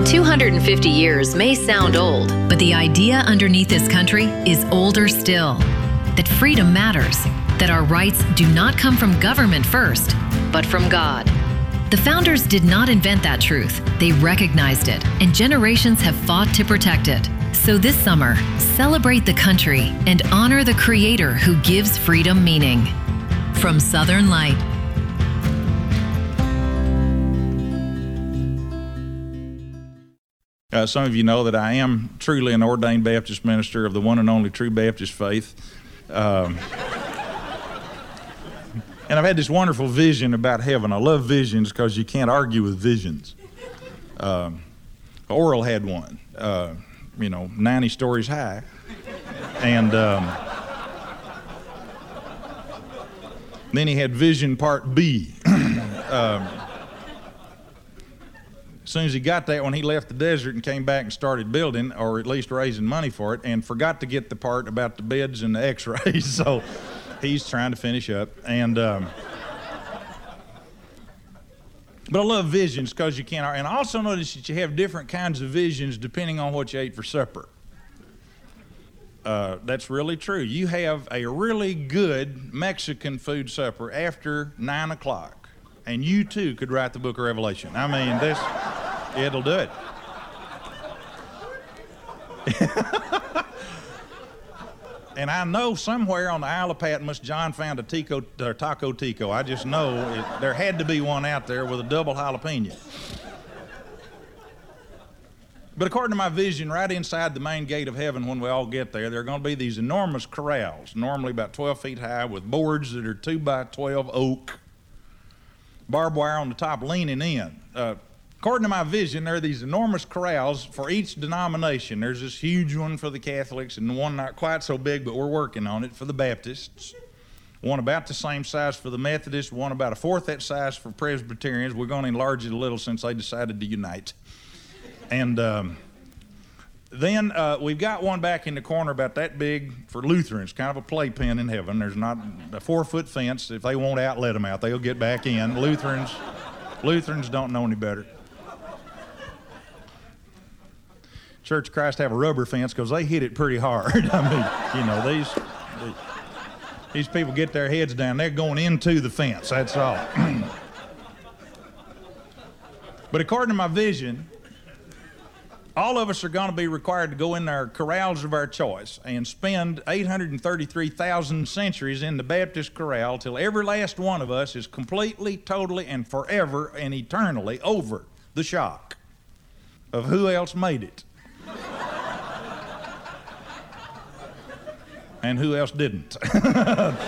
250 years may sound old, but the idea underneath this country is older still. That freedom matters, that our rights do not come from government first, but from God. The founders did not invent that truth. They recognized it, and generations have fought to protect it. So this summer, celebrate the country and honor the Creator who gives freedom meaning. From Southern Light. Some of you know that I am truly an ordained Baptist minister of the one and only true Baptist faith. And I've had this wonderful vision about heaven. I love visions because you can't argue with visions. Oral had one, 90 stories high. And then he had vision part B. As soon as he got that one, he left the desert and came back and started building, or at least raising money for it, and forgot to get the part about the beds and the x-rays. So he's trying to finish up. And but I love visions because you can't. And I also notice that you have different kinds of visions depending on what you ate for supper. That's really true. You have a really good Mexican food supper after 9 o'clock, and you too could write the book of Revelation. I mean, it'll do it. And I know somewhere on the Isle of Patmos, John found a Taco Tico. I just know there had to be one out there with a double jalapeno. But according to my vision, right inside the main gate of heaven when we all get there are going to be these enormous corrals, normally about 12 feet high, with boards that are 2 by 12 oak, barbed wire on the top leaning in. According to my vision, there are these enormous corrals for each denomination. There's this huge one for the Catholics and one not quite so big, but we're working on it, for the Baptists. One about the same size for the Methodists, one about a fourth that size for Presbyterians. We're going to enlarge it a little since they decided to unite. And then we've got one back in the corner about that big for Lutherans, kind of a playpen in heaven. There's not a 4-foot fence. If they won't out, let them out. They'll get back in. Lutherans don't know any better. Church of Christ have a rubber fence because they hit it pretty hard. I mean, these people get their heads down. They're going into the fence, that's all. But according to my vision, all of us are going to be required to go in our corrals of our choice and spend 833,000 centuries in the Baptist corral till every last one of us is completely, totally, and forever and eternally over the shock of who else made it and who else didn't.